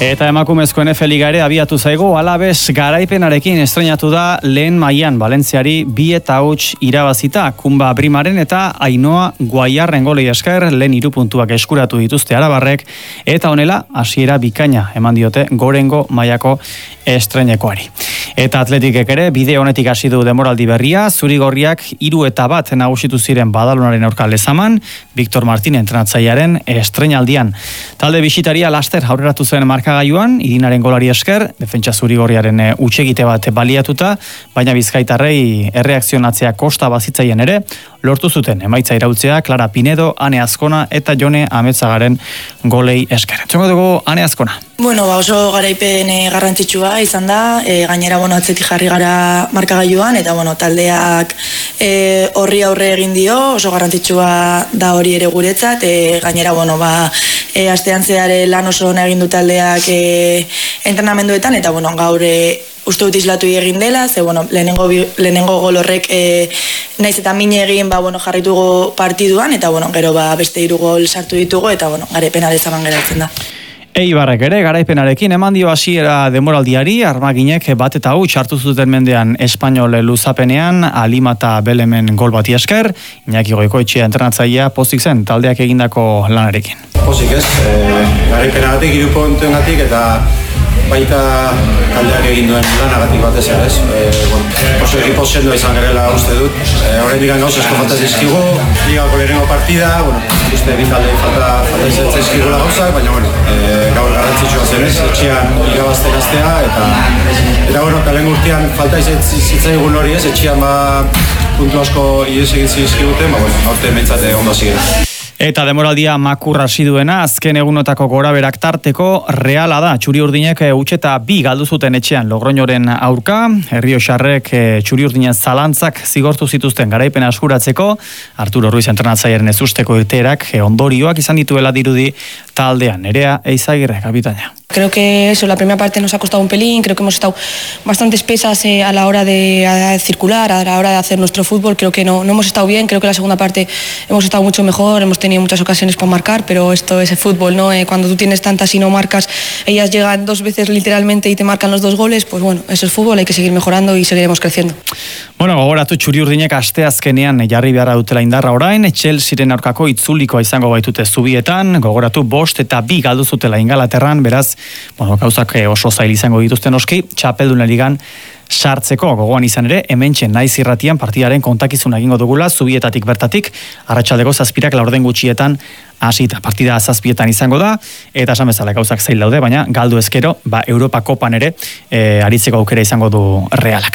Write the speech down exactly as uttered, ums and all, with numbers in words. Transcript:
Eta emakumezko N F L Liga ere abiatu zaigu, Alaves garaipenarekin estreinatu da lehen mailan Valentziari bi eta huts irabazita, Kumba Brimaren eta Ainoa Guaiarren golei esker lehen hiru puntuak eskuratu dituzte arabarrek, eta honela hasiera bikaina eman diote gorengo mailako estreinekoari. Eta Atletikek ere bide honetik hasi du demoraldi berria, zuri-gorriak hiru eta bat nagusitu ziren Badalonaren aurka Lezaman, Victor Martin entrenatzailearen estreinaldian. Talde bisitaria laster aurreratu zen markagailuan, Irinaren golari esker, defentsa zuri-gorriaren hutsegite bat baliatuta, baina Bizkaitarrei erreakzionatzea kosta bazitzaien ere, lortu zuten emaitza irautzea Clara Pinedo, Ane Azkona eta Jone Ametzagaren golei esker. Txongo dugu Ane Azkona. Bueno, ba oso garaipen e, garrantzitsua izan da, e, gainera bueno, atzetik jarri gara markagailuan, eta bueno, taldeak e, horri aurre egin dio, oso garrantzitsua da hori ere guretzat, e, gainera bueno, ba, e, astean zehar lan oso ona egin du taldeak e, entrenamenduetan, eta bueno, gaur e, uste dut islatu egin dela, ze bueno, lehenengo, lehenengo gol horrek e, naiz eta min egin ba, bueno, jarritugu partiduan, eta bueno, gero ba, beste hiru gol sartu ditugu, eta bueno, garaipen Lezaman geratzen da. Eibarrek ere garaipenarekin eman dio hasiera demoraldiari, armaginek bat eta huts hartu zuten mendean Espainol luzapenean, Alima eta Belemen gol bati esker, Iñaki Goikoetxea entrenatzailea pozik zen taldeak egindako lanarekin. Pozik ez, e, garaipenagatik, hiru puntuengatik eta baita taldeak egin duen lanagatik batez ere, ez? E, bueno, oso ekipo sendoa izan garela uste dut. E, Horrein digan gauz esko falta zizkigu, ligako lehenengo partida, bueno, uste bi talde falta, falta izan zizkigula gauzak, baina bueno, e, gaur garrantzitsua zen ez, etxean irabazten astea, eta, eta bueno, kalen urtean falta izan zitzaigun hori ez, etxean ba puntu asko ies egin zizkiguten, ba bueno, aurte mentzate ondo ziren. Eta demoraldia makur hasi duena, azken egunotako goraberak tarteko Reala da. Txuri-urdinek huts eta bi galdu zuten etxean Logroñoren aurka, Errioxarrek txuri-urdinen zalantzak zigortu zituzten garaipena eskuratzeko, Arturo Ruiz entrenatzailearen ezusteko irteerak ondorioak izan dituela dirudi taldean. Nerea Eizagirre, kapitaina. Creo que eso, la primera parte nos ha costado un pelín, creo que hemos estado bastante espesas eh, a la hora de a circular, a la hora de hacer nuestro fútbol, creo que no, no hemos estado bien, creo que la segunda parte hemos estado mucho mejor, hemos tenido muchas ocasiones para marcar, pero esto es el fútbol, ¿no? Eh, cuando tú tienes tantas y no marcas, ellas llegan dos veces literalmente y te marcan los dos goles, pues bueno, eso es fútbol, hay que seguir mejorando y seguiremos creciendo. Bueno, gogoratu txuri-urdinek asteazkenean jarri beharra dutela indarra orain, Chelsearen aurkako itzulikoa izango baitute zubietan, gogoratu bost eta bi galdu zutela Ingalaterran, beraz, bueno, gauzak oso zail izango dituzten noski, Txapeldunen ligan sartzeko gogoan izan ere, hementxe naiz irratian partidaren kontakizuna egingo dugula, zubietatik bertatik, arratsaldeko zazpirak laurden gutxietan hasita. Partida zazpietan izango da, eta esan bezala gauzak zail daude, baina galdu ezkero, ba, Europa Kopan ere, e, aritzeko aukera izango du Realak.